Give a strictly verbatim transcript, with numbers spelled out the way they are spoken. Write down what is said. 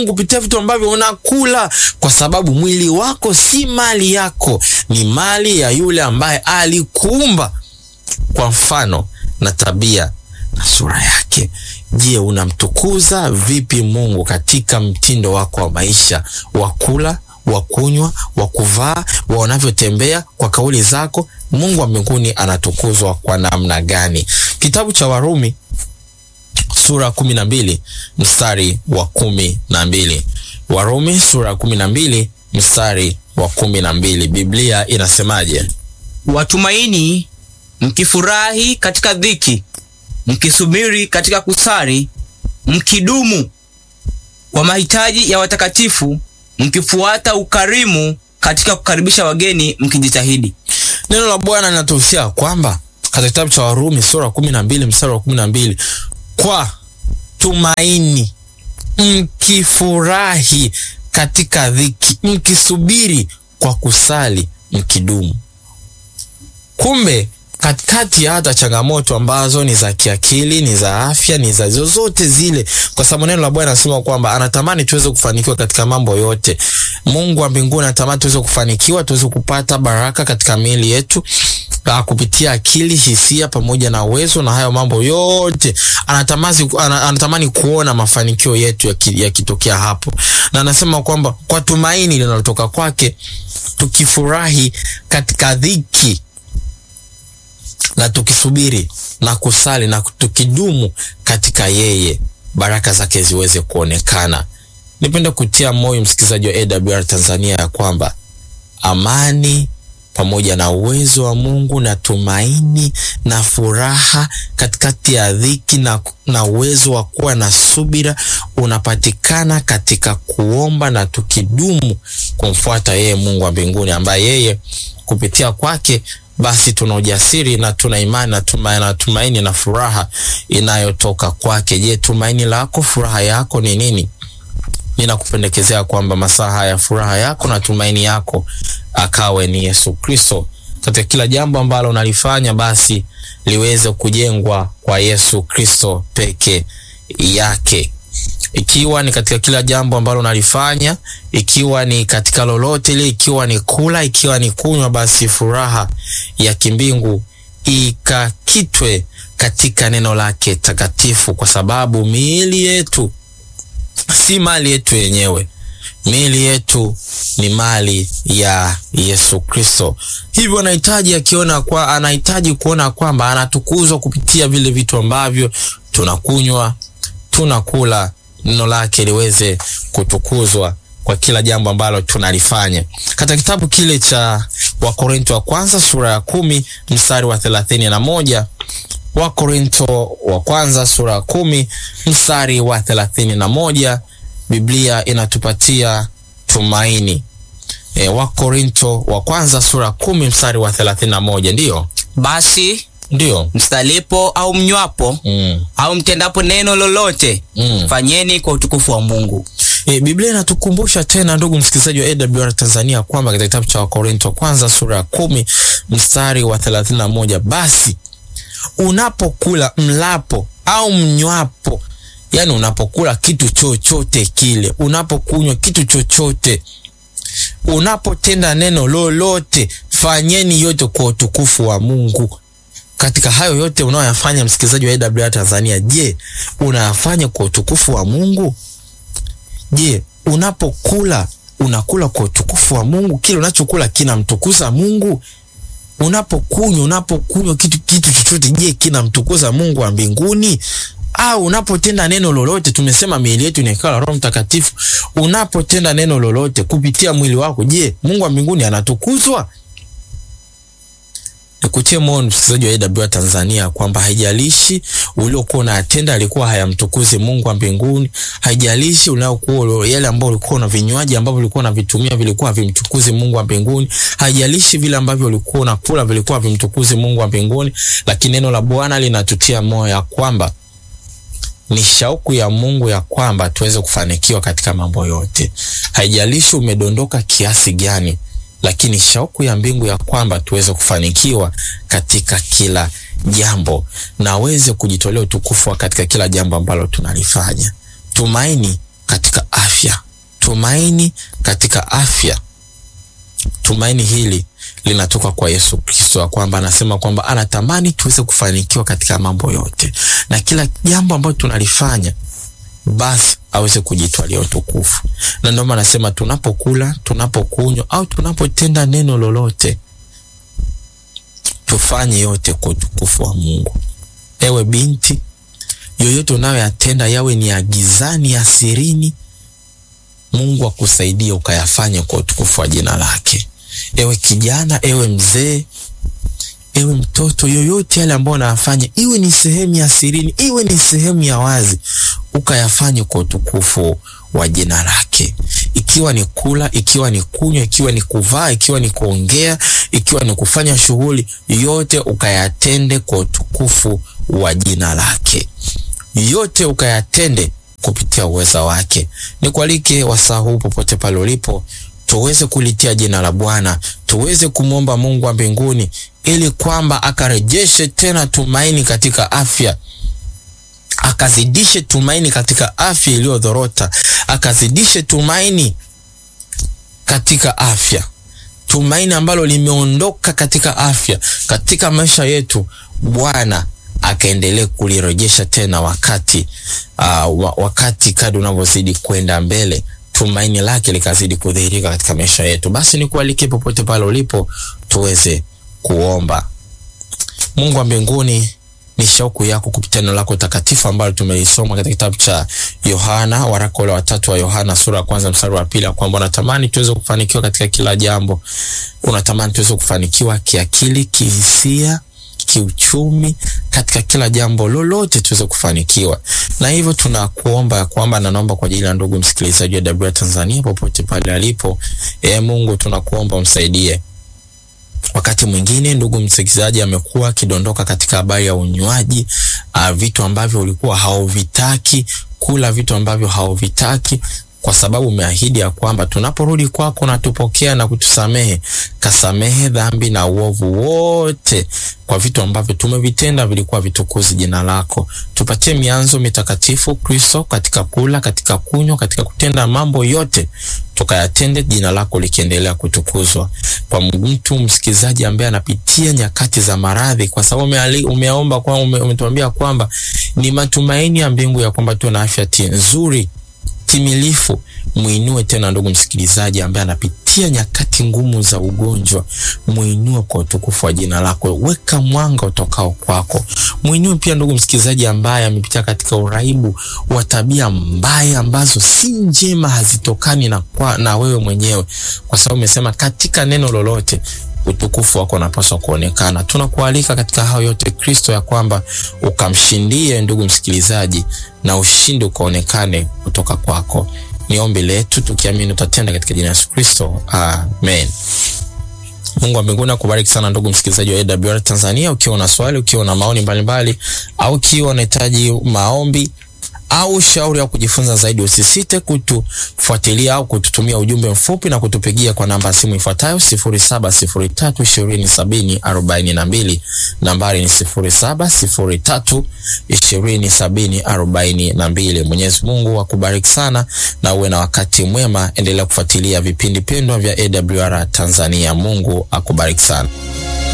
kupitia vitu ambavyo unakula, kwa sababu mwili wako si mali yako, ni mali ya yule ambaye alikuumba kwa mfano na tabia na sura yake. Je, unamtukuza vipi Mungu katika mtindo wako wa maisha, wa kula, wa kunywa, wa kuvaa, wa unavyotembea, kwa kauli zako? Mungu wa mbinguni anatukuzwa kwa namna gani? Kitabu cha Warumi sura kumi na mbili mstari wa kumi na mbili. Warumi sura kumi na mbili mstari wa kumi na mbili. Biblia inasemaje? Watumaini mkifurahi katika dhiki, mkisubiri katika kusali, mkidumu kwa mahitaji ya watakatifu, mkifuata ukarimu katika kukaribisha wageni, mkijitahidi. Neno la Bwana linatuhusia kwamba katika kitabu cha Warumi sura kumi na mbili mstari wa kumi na mbili, kwa tumaini mkifurahi katika dhiki, mkisubiri kwa kusali, mkidumu. Kumbe katikati ya hata changamoto ambazo ni za kiakili, ni za afya, ni za zozote zile, kwa sababu neno la Bwana anasema kwamba anatamani tuweze kufanikiwa katika mambo yote. Mungu wa mbinguni anatamani tuweze kufanikiwa, tuweze kupata baraka katika miili yetu kupitia akili, hisia pamoja na uwezo, na hayo mambo yote anatamani anatamani kuona mafanikio yetu yakitokea hapo. Na anasema kwamba kwa tumaini linalotoka kwake tukifurahi katika dhiki, na tukisubiri na kusali na tukidumu katika yeye, baraka zake ziweze kuonekana. Nipenda kutia moyo msikilizaji wa A W R Tanzania ya kwamba amani pamoja na uwezo wa Mungu na tumaini na furaha katikati ya dhiki na, na uwezo wa kuwa na subira unapatikana katika kuomba na tukidumu kumfuata yeye Mungu wa mbinguni, ambaye yeye kupitia kwake basi tuna ujasiri na tuna imani na tumaini na tumaini na furaha inayotoka kwake. Je, tumaini lako, furaha yako ni nini? Ninakupendekezea kwamba masaa haya furaha yako na tumaini yako akawe ni Yesu Kristo. Katika kila jambo ambalo unalifanya basi liweze kujengwa kwa Yesu Kristo peke yake. Ikiwa ni katika kila jambo ambalo unalifanya, ikiwa ni katika lolote ile, ikiwa ni kula, ikiwa ni kunywa, basi furaha ya kimbingu ikakitwe katika neno lake takatifu, kwa sababu miili yetu si mali yetu yenyewe. Miili yetu ni mali ya Yesu Kristo. Hivyo anahitaji akiona kwa anahitaji kuona kwamba anatukuzwa kupitia vile vitu ambavyo tunakunywa, tunakula, neno lake liweze kutukuzwa kwa kila jambo ambalo tunalifanya. Katika kitabu kile cha Wakorintho wa kwanza sura ya kumi mstari wa thelathini na moja, Wakorintho wa kwanza sura ya kumi mstari wa thelathini na moja, Biblia inatupatia tumaini. E, Wakorintho wa kwanza sura kumi mstari wa thelathini na moja, ndiyo. Basi ndio mstalipo au mnywapo mm. au mtendapo neno lolote mm. fanyeni kwa utukufu wa Mungu. E, Biblia inatukumbusha tena, ndugu msikilizaji wa A W R Tanzania, kwamba katika kitabu cha Wakorintho kwanza sura ya kumi mstari wa thelathini na moja, basi unapokula, mlapo au mnywapo, yani unapokula kitu chochote kile, unapokunywa kitu chochote, unapotenda neno lolote, fanyeni yote kwa utukufu wa Mungu. Katika hayo yote unayoyafanya msikilizaji wa A W R Tanzania, je, unayafanya kwa utukufu wa Mungu? Je, unapokula unakula kwa utukufu wa Mungu? Kile unachokula kinamtukuza Mungu? Unapokunywa unapokunywa kitu kitu chochote, je, kinamtukuza Mungu wa mbinguni? Au unapotenda neno lolote, tumesema miili yetu ni hekalu la Roho Mtakatifu, unapotenda neno lolote kupitia mwili wako, je, Mungu wa mbinguni anatukuzwa? Nikutie moyo msikilizaji wa A W R Tanzania kwamba haijalishi uliokuwa unatenda alikuwa hayamtukuzi Mungu wa mbinguni, haijalishi unayokuwa yale ambao ulikuwa na vinywaji ambavyo ulikuwa unavitumia vilikuwa havimtukuzi Mungu wa mbinguni, haijalishi vile ambavyo ulikuwa unakula vilikuwa havimtukuzi Mungu wa mbinguni, lakini neno la Bwana linatutia moyo ya kwamba ni shauku ya Mungu ya kwamba tuweze kufanikiwa katika mambo yote. Haijalishi umedondoka kiasi gani, lakini shauku ya mbingu ya kwamba tuweze kufanikiwa katika kila jambo na weze kujitolea utukufu katika kila jambo ambalo tunalifanya. Tumaini katika afya, tumaini katika afya. Tumaini hili linatoka kwa Yesu Kristo, kwamba anasema kwamba anatamani tuweze kufanikiwa katika mambo yote, na kila jambo ambalo tunalifanya basi aweze kujitwalia utukufu. Na ndio maana anasema tunapokula, tunapokunywa au tunapotenda neno lolote, tufanye yote kwa utukufu wa Mungu. Ewe binti, yoyote unayoyatenda, yawe ni ya gizani, ya sirini, Mungu akusaidie ukayafanye kwa utukufu wa jina lake. Ewe kijana, ewe mzee, ewe mtoto, yoyote yale ambayo unayafanya, iwe ni sehemu ya sirini, iwe ni sehemu ya wazi, ukayafanye kwa utukufu wa jina lake. Ikiwa ni kula, ikiwa ni kunywa, ikiwa ni kuvaa, ikiwa ni kuongea, ikiwa ni kufanya shughuli, yote ukayatende kwa utukufu wa jina lake. Yote ukayatende kupitia uweza wake. Nikualike wasaa huu popote pale ulipo, tuweze kulitia jina la Bwana, tuweze kumwomba Mungu wa mbinguni ili kwamba akarejeshe tena tumaini katika afya, akazidishe tumaini katika afya iliyodhorota, akazidishe tumaini katika afya, tumaini ambalo limeondoka katika afya, katika maisha yetu. Bwana akaendelee kulirejesha tena wakati uh, wakati kadri unavyozidi kwenda mbele, tumaini lake likazidi kudhihirika katika maisha yetu. Basi nikualike popote pale ulipo, tuweze kuomba. Mungu wa mbinguni, ni shauku yako kupitia neno lako takatifu ambalo tumelisoma katika kitabu cha Yohana, waraka ule wa tatu wa Yohana sura ya kwanza mstari wa pili, kwamba unatamani tuweze kufanikiwa katika kila jambo. Unatamani tuweze kufanikiwa kiakili, kihisia, kiuchumi, katika kila jambo lolote tuweze kufanikiwa. Na hivyo tunakuomba ya kwamba, na naomba kwa ajili ya ndugu msikilizaji wa A W R Tanzania popote pale alipo, e Mungu tunakuomba umsaidie. Wakati mwingine ndugu msikilizaji amekuwa akidondoka katika habari ya unywaji, uh, vitu ambavyo ulikuwa hauvitaki, kula vitu ambavyo hauvitaki, kwa sababu umeahidi ya kwamba tunaporudi kwako na tupokea na kutusamehe, kasamehe dhambi na uovu wote kwa vitu ambavyo tumevitenda vilikuwa vitukuzi jina lako. Tupatie mianzo mitakatifu Kristo, katika kula, katika kunywa, katika kutenda mambo yote, tukayatende jina lako likiendelea kutukuzwa. Kwa mtu msikizaji ambaye anapitia nyakati za maradhi, kwa sababu umeomba kwa umetuambia kwamba ni matumaini ya mbingu ya kwamba tuna afya nzuri timilifu, muinue tena ndugu msikilizaji ambaye anapitia nyakati ngumu za ugonjwa, muinue kwa utukufu wa jina lako. Weka mwanga utokao kwako. Muinue pia ndugu msikilizaji ambaye amepitia katika uraibu wa tabia mbaya ambazo si njema, hazitokani na kwa, na wewe mwenyewe, kwa sababu umesema katika neno lolote utukufu wako unapaswa kuonekana. Tunakualika katika hao yote Kristo, ya kwamba ukamshindie ndugu msikilizaji na ushindi ukaonekane kutoka kwako. Ni ombi letu tukiamini utatenda katika jina la Yesu Kristo. Amen. Mungu wa mbinguni akubariki sana ndugu msikilizaji wa A W R Tanzania. Ukiwa na swali, ukiwa na maoni mbalimbali, au ukiwa unahitaji maombi au shauri au kujifunza zaidi, usisite kutufuatilia au kututumia ujumbe mfupi na kutupigia kwa namba ya simu ifuatayo sifuri saba sifuri tatu ishirini sabini arobaini na mbili. Nambari ni sifuri saba sifuri tatu ishirini sabini arobaini na mbili. Mwenyezi Mungu akubariki sana na uwe na wakati mwema. Endelea kufuatilia vipindi pendwa vya A W R Tanzania. Mungu akubariki sana.